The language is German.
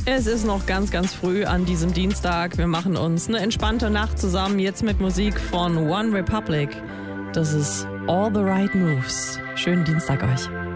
Es ist noch ganz, ganz früh an diesem Dienstag. Wir machen uns eine entspannte Nacht zusammen, jetzt mit Musik von One Republic. Das ist All the Right Moves. Schönen Dienstag euch.